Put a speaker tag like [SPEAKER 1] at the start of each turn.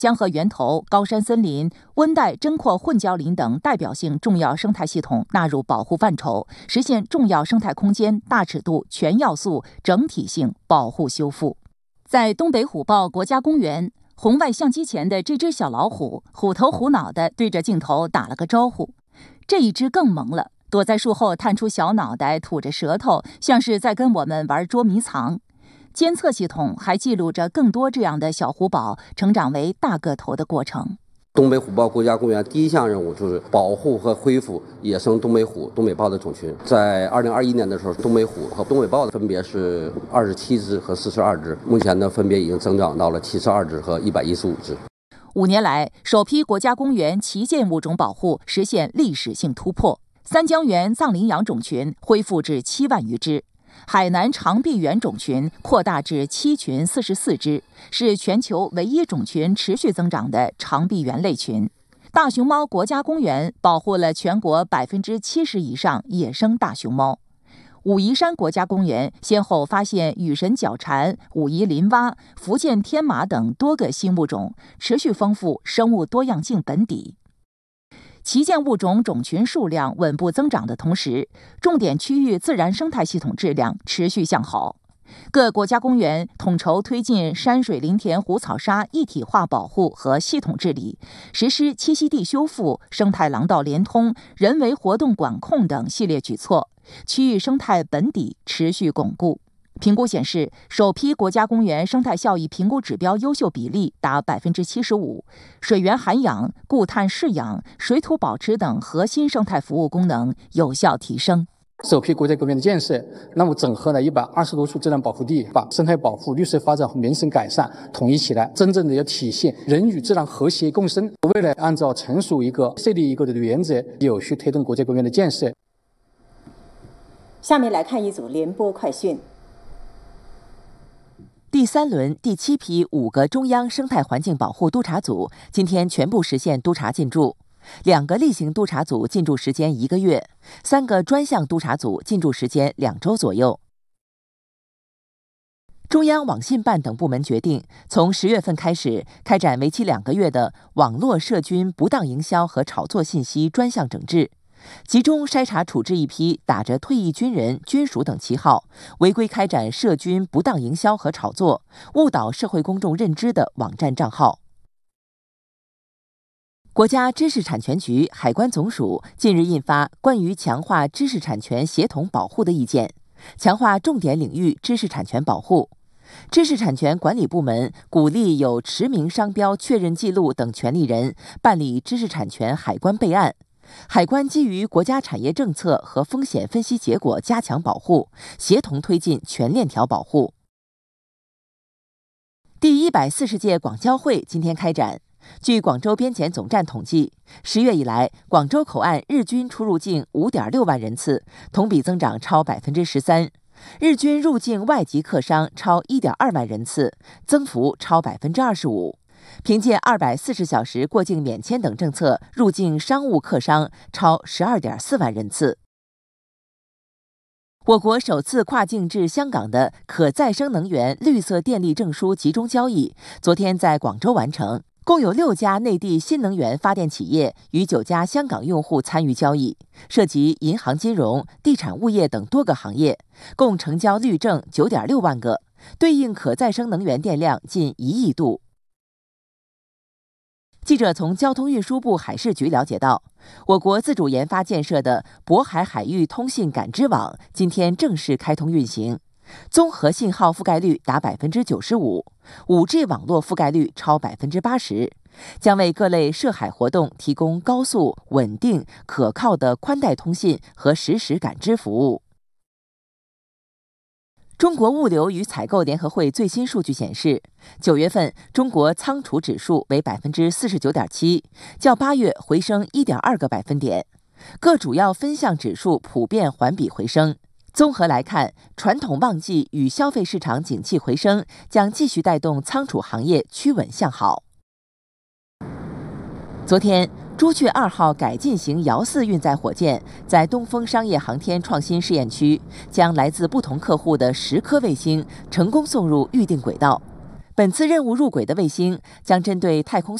[SPEAKER 1] 江河源头、高山森林、温带针阔混交林等代表性重要生态系统纳入保护范畴，实现重要生态空间大尺度、全要素、整体性保护修复。在东北虎豹国家公园，红外相机前的这只小老虎虎头虎脑地对着镜头打了个招呼。这一只更萌了，躲在树后探出小脑袋，吐着舌头，像是在跟我们玩捉迷藏。监测系统还记录着更多这样的小虎宝成长为大个头的过程。
[SPEAKER 2] 东北虎豹国家公园第一项任务就是保护和恢复野生东北虎、东北豹的种群。在2021年的时候，东北虎和东北豹分别是27只和42只，目前呢分别已经增长到了72只和115只。
[SPEAKER 1] 5年来，首批国家公园旗舰物种保护实现历史性突破，三江源藏羚羊种群恢复至7万余只。海南长臂猿种群扩大至7群44只，是全球唯一种群持续增长的长臂猿类群。大熊猫国家公园保护了全国70%以上野生大熊猫。武夷山国家公园先后发现雨神角蝉、武夷林蛙、福建天马等多个新物种，持续丰富生物多样性本底。旗舰物种种群数量稳步增长的同时，重点区域自然生态系统质量持续向好。各国家公园统筹推进山水林田湖草沙一体化保护和系统治理，实施栖息地修复、生态廊道连通、人为活动管控等系列举措，区域生态本底持续巩固。评估显示，首批国家公园生态效益评估指标优秀比例达75%，水源涵养、固碳释养、水土保持等核心生态服务功能有效提升。
[SPEAKER 3] 首批国家公园的建设，那么整合了120多处自然保护地，把生态保护、绿色发展和民生改善统一起来，真正的要体现人与自然和谐共生。为了按照成熟设立一个的原则，有序推动国家公园的建设。
[SPEAKER 4] 下面来看一组联播快讯。
[SPEAKER 5] 第3轮第7批5个中央生态环境保护督察组今天全部实现督查进驻，2个例行督查组进驻时间1个月，3个专项督查组进驻时间2周左右。中央网信办等部门决定，从10月份开始开展为期2个月的网络涉军不当营销和炒作信息专项整治，集中筛查处置一批打着退役军人、军属等旗号，违规开展涉军不当营销和炒作，误导社会公众认知的网站账号。国家知识产权局、海关总署近日印发关于强化知识产权协同保护的意见，强化重点领域知识产权保护。知识产权管理部门鼓励有持名商标确认记录等权利人办理知识产权海关备案。海关基于国家产业政策和风险分析结果加强保护，协同推进全链条保护。第140届广交会今天开展。据广州边检总站统计，10月以来，广州口岸日均出入境5.6万人次，同比增长超13%；日均入境外籍客商超1.2万人次，增幅超25%。凭借240小时过境免签等政策，入境商务客商超12.4万人次。我国首次跨境至香港的可再生能源绿色电力证书集中交易，昨天在广州完成。共有6家内地新能源发电企业与9家香港用户参与交易，涉及银行金融、地产物业等多个行业，共成交绿证9.6万个，对应可再生能源电量近1亿度。记者从交通运输部海事局了解到，我国自主研发建设的渤海海域通信感知网今天正式开通运行，综合信号覆盖率达95%，5G 网络覆盖率超80%，将为各类涉海活动提供高速、稳定、可靠的宽带通信和实时感知服务。中国物流与采购联合会最新数据显示，9月份中国仓储指数为49.7%，较8月回升1.2个百分点，各主要分项指数普遍环比回升。综合来看，传统旺季与消费市场景气回升将继续带动仓储行业趋稳向好。昨天，朱雀2号改进型遥4运载火箭在东风商业航天创新试验区将来自不同客户的10颗卫星成功送入预定轨道。 本次任务入轨的卫星将针对太空